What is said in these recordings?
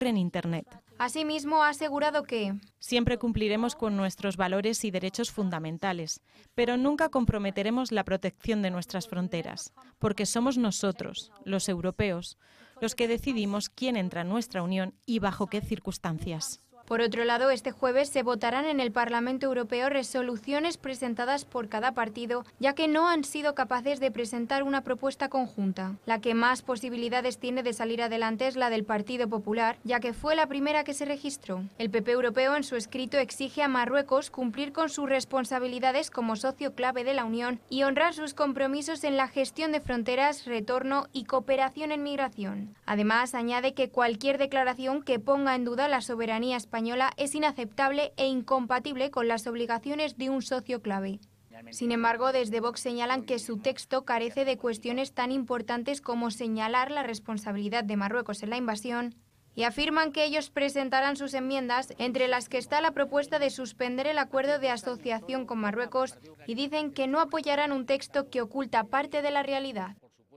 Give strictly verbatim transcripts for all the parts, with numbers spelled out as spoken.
en Internet. Asimismo, ha asegurado que siempre cumpliremos con nuestros valores y derechos fundamentales, pero nunca comprometeremos la protección de nuestras fronteras, porque somos nosotros, los europeos, los que decidimos quién entra en nuestra Unión y bajo qué circunstancias. Por otro lado, este jueves se votarán en el Parlamento Europeo resoluciones presentadas por cada partido, ya que no han sido capaces de presentar una propuesta conjunta. La que más posibilidades tiene de salir adelante es la del Partido Popular, ya que fue la primera que se registró. El P P europeo en su escrito exige a Marruecos cumplir con sus responsabilidades como socio clave de la Unión y honrar sus compromisos en la gestión de fronteras, retorno y cooperación en migración. Además, añade que cualquier declaración que ponga en duda la soberanía española es inaceptable e incompatible con las obligaciones de un socio clave. Sin embargo, desde Vox señalan que su texto carece de cuestiones tan importantes como señalar la responsabilidad de Marruecos en la invasión y afirman que ellos presentarán sus enmiendas, entre las que está la propuesta de suspender el acuerdo de asociación con Marruecos, y dicen que no apoyarán un texto que oculta parte de la realidad.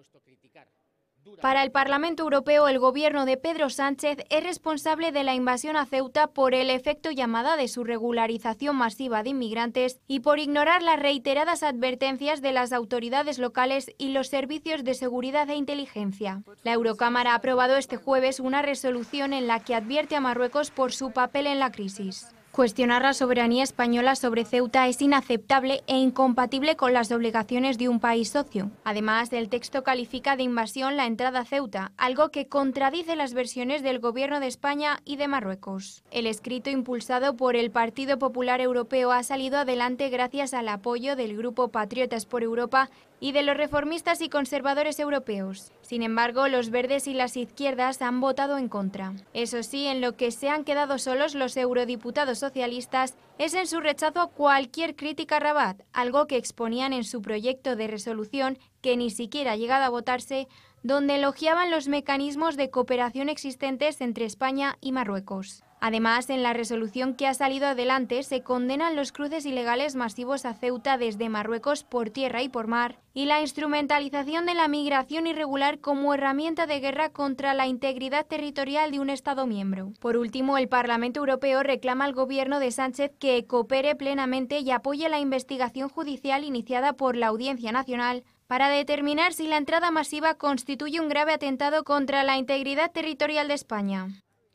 Para el Parlamento Europeo, el gobierno de Pedro Sánchez es responsable de la invasión a Ceuta por el efecto llamada de su regularización masiva de inmigrantes y por ignorar las reiteradas advertencias de las autoridades locales y los servicios de seguridad e inteligencia. La Eurocámara ha aprobado este jueves una resolución en la que advierte a Marruecos por su papel en la crisis. Cuestionar la soberanía española sobre Ceuta es inaceptable e incompatible con las obligaciones de un país socio. Además, el texto califica de invasión la entrada a Ceuta, algo que contradice las versiones del Gobierno de España y de Marruecos. El escrito impulsado por el Partido Popular Europeo ha salido adelante gracias al apoyo del Grupo Patriotas por Europa y de los reformistas y conservadores europeos. Sin embargo, los verdes y las izquierdas han votado en contra. Eso sí, en lo que se han quedado solos los eurodiputados socialistas es en su rechazo a cualquier crítica a Rabat, algo que exponían en su proyecto de resolución, que ni siquiera ha llegado a votarse, donde elogiaban los mecanismos de cooperación existentes entre España y Marruecos. Además, en la resolución que ha salido adelante se condenan los cruces ilegales masivos a Ceuta desde Marruecos por tierra y por mar y la instrumentalización de la migración irregular como herramienta de guerra contra la integridad territorial de un Estado miembro. Por último, el Parlamento Europeo reclama al gobierno de Sánchez que coopere plenamente y apoye la investigación judicial iniciada por la Audiencia Nacional para determinar si la entrada masiva constituye un grave atentado contra la integridad territorial de España.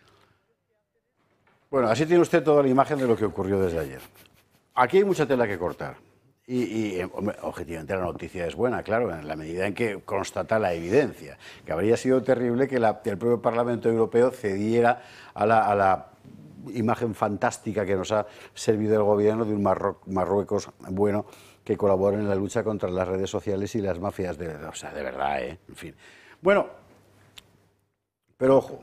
Bueno, así tiene usted toda la imagen de lo que ocurrió desde ayer. Aquí hay mucha tela que cortar. Y, y hombre, objetivamente la noticia es buena, claro, en la medida en que constata la evidencia. Que habría sido terrible que la, el propio Parlamento Europeo cediera a la, a la imagen fantástica que nos ha servido el gobierno de un Marro, Marruecos bueno que colabora en la lucha contra las redes sociales y las mafias. De, o sea, de verdad, ¿eh? En fin. Bueno, pero ojo.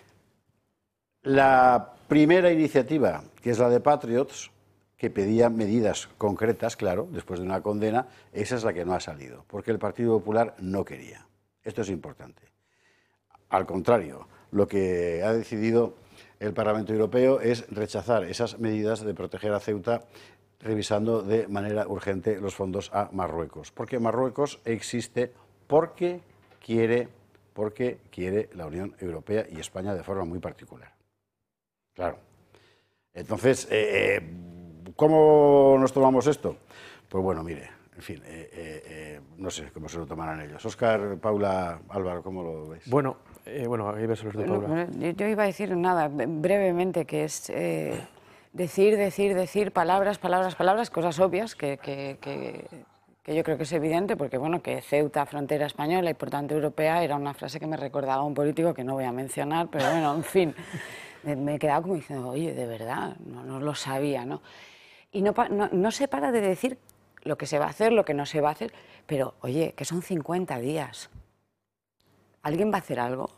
La primera iniciativa, que es la de Patriots, que pedía medidas concretas, claro, después de una condena, esa es la que no ha salido, porque el Partido Popular no quería. Esto es importante. Al contrario, lo que ha decidido el Parlamento Europeo es rechazar esas medidas de proteger a Ceuta, revisando de manera urgente los fondos a Marruecos, porque Marruecos existe porque quiere, porque quiere la Unión Europea y España de forma muy particular. Claro. Entonces, eh, ¿cómo nos tomamos esto? Pues bueno, mire, en fin, eh, eh, no sé cómo se lo tomarán ellos. Óscar, Paula, Álvaro, ¿cómo lo veis? Bueno, eh, bueno, ahí ves los de Paula. Yo, yo iba a decir nada, brevemente, que es eh, decir, decir, decir, palabras, palabras, palabras, cosas obvias que, que, que, que yo creo que es evidente, porque bueno, que Ceuta, frontera española y por tanto europea, era una frase que me recordaba a un político que no voy a mencionar, pero bueno, en fin. Me he quedado como diciendo, oye, de verdad, no, no lo sabía, ¿no? Y no, no, no se para de decir lo que se va a hacer, lo que no se va a hacer, pero, oye, que son cincuenta días. ¿Alguien va a hacer algo?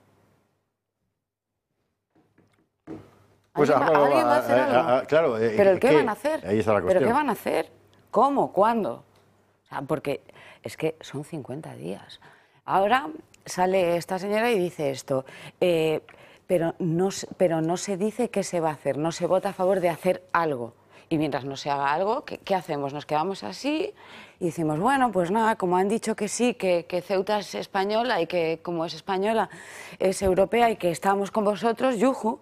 Pues ¿Alguien, a, va, ¿alguien va a hacer a, algo? a, a, claro, eh, ¿Pero qué, qué van a hacer? Ahí está la cuestión. ¿Pero qué van a hacer? ¿Cómo? ¿Cuándo? O sea, porque es que son cincuenta días. Ahora sale esta señora y dice esto... Eh, Pero no, pero no se dice qué se va a hacer, no se vota a favor de hacer algo. y mientras no se haga algo, ¿qué, qué hacemos? Nos quedamos así y decimos, bueno, pues nada, como han dicho que sí, que, que Ceuta es española y que como es española es europea y que estamos con vosotros, yuju,